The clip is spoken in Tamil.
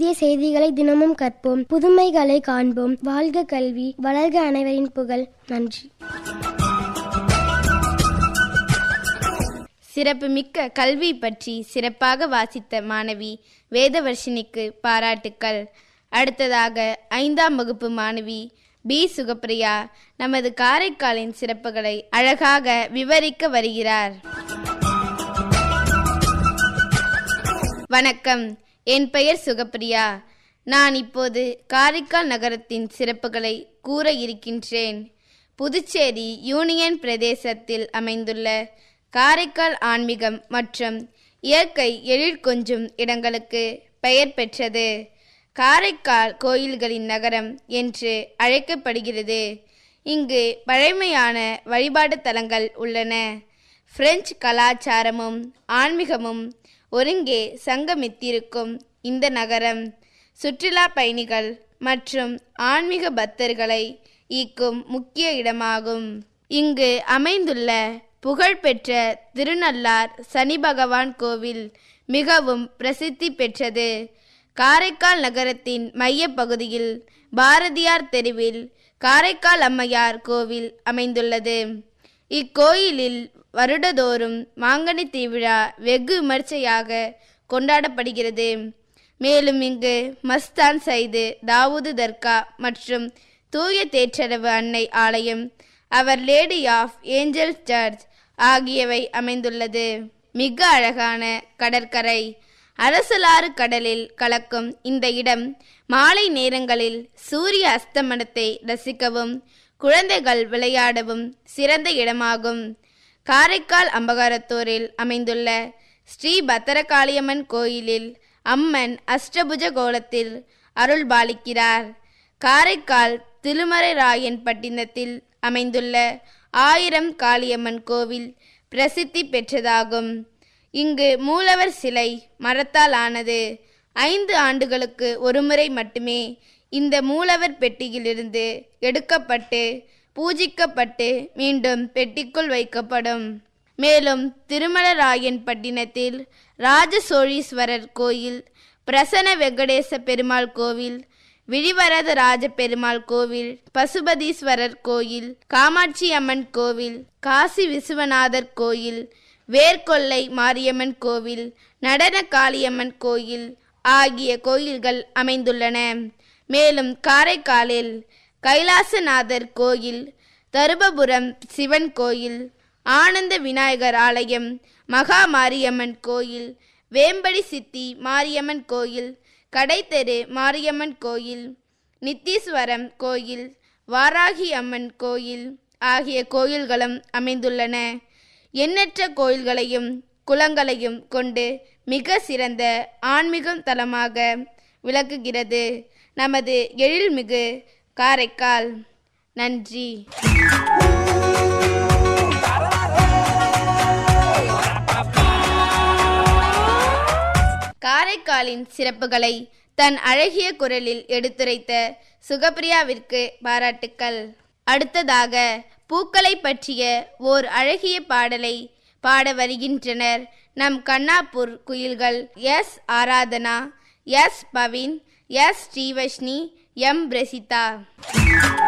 புதிய செய்திகளை தினமும் கற்போம், புதுமைகளை காண்போம். வாழ்க கல்வி, வளர்க அனைவரின் புகழ். நன்றி. சிறப்புமிக்க கல்வி பற்றி சிறப்பாக வாசித்த மாணவி வேதவர்ஷினிக்கு பாராட்டுக்கள். அடுத்ததாக 5ஆம் வகுப்பு மாணவி பி. சுகப்பிரியா நமது காரைக்காலின் சிறப்புகளை அழகாக விவரிக்க வருகிறார். வணக்கம், என் பெயர் சுகப்பிரியா. நான் இப்போது காரைக்கால் நகரத்தின் சிறப்புகளை கூற இருக்கின்றேன். புதுச்சேரி யூனியன் பிரதேசத்தில் அமைந்துள்ள காரைக்கால் ஆன்மீகம் மற்றும் இயற்கை எழில் கொஞ்சும் இடங்களுக்கு பெயர் பெற்றது. காரைக்கால் கோயில்களின் நகரம் என்று அழைக்கப்படுகிறது. இங்கு பழமையான வழிபாடு தலங்கள் உள்ளன. பிரெஞ்சு கலாச்சாரமும் ஆன்மீகமும் ஒருங்கே சங்கமித்திருக்கும் இந்த நகரம் சுற்றுலா பயணிகள் மற்றும் ஆன்மீக பக்தர்களை ஈர்க்கும் முக்கிய இடமாகும். இங்கு அமைந்துள்ள புகழ்பெற்ற திருநள்ளார் சனி பகவான் கோவில் மிகவும் பிரசித்தி பெற்றது. காரைக்கால் நகரத்தின் மைய பகுதியில் பாரதியார் தெருவில் காரைக்கால் அம்மையார் கோவில் அமைந்துள்ளது. இக்கோயிலில் வருடதோறும் மாங்கனி திருவிழா வெகு விமர்சையாக கொண்டாடப்படுகிறது. மேலும் இங்கு மஸ்தான் சைது தாவூது தர்கா மற்றும் தூய தேற்றரவு அன்னை ஆலயம், அவர் லேடி ஆஃப் ஏஞ்சல்ஸ் சர்ச் ஆகியவை அமைந்துள்ளது. மிக அழகான கடற்கரை, அரசலாறு கடலில் கலக்கும் இந்த இடம் மாலை நேரங்களில் சூரிய அஸ்தமனத்தை ரசிக்கவும் குழந்தைகள் விளையாடவும் சிறந்த இடமாகும். காரைக்கால் அம்பகாரத்தூரில் அமைந்துள்ள ஸ்ரீ பத்திரகாளியம்மன் கோயிலில் அம்மன் அஷ்டபுஜ கோலத்தில் அருள் பாலிக்கிறார். காரைக்கால் திருமறைராயன் பட்டினத்தில் அமைந்துள்ள 1000 காளியம்மன் கோவில் பிரசித்தி பெற்றதாகும். இங்கு மூலவர் சிலை மரத்தால் ஆனது. 5 ஆண்டுகளுக்கு ஒருமுறை மட்டுமே இந்த மூலவர் பெட்டியிலிருந்து எடுக்கப்பட்டு பூஜிக்கப்பட்டு மீண்டும் பெட்டிக்குள் வைக்கப்படும். மேலும் திருமலராயன் பட்டினத்தில் ராஜசோழீஸ்வரர் கோயில், பிரசன்ன வெங்கடேச பெருமாள் கோவில், விழிவரத ராஜ பெருமாள் கோவில், பசுபதீஸ்வரர் கோயில், காமாட்சி அம்மன் கோவில், காசி விசுவநாதர் கோயில், வேர்கொல்லை மாரியம்மன் கோவில், நடன காளியம்மன் கோயில் ஆகிய கோயில்கள் அமைந்துள்ளன. மேலும் காரைக்காலில் கைலாசநாதர் கோயில், தருமபுரம் சிவன் கோயில், ஆனந்த விநாயகர் ஆலயம், மகா மாரியம்மன் கோயில், வேம்படி சித்தி மாரியம்மன் கோயில், கடைத்தெரு மாரியம்மன் கோயில், நித்தீஸ்வரம் கோயில், வாராகி அம்மன் கோயில் ஆகிய கோயில்களும் அமைந்துள்ளன. எண்ணற்ற கோயில்களையும் குளங்களையும் கொண்டு மிக சிறந்த ஆன்மீகம் தலமாக விளக்குகிறது நமது எழில்மிகு காரைக்கால். நன்றி. காரைக்காலின் சிறப்புகளை தன் அழகிய குரலில் எடுத்துரைத்த சுகப்பிரியாவிற்கு பாராட்டுக்கள். அடுத்ததாக பூக்களை பற்றிய ஓர் அழகிய பாடலை பாட வருகின்றனர் நம் கண்ணாப்பூர் குயில்கள் S. Aradhana, S. Bhavin, S. ஸ்ரீவஷ்ணி, M. Prasitha.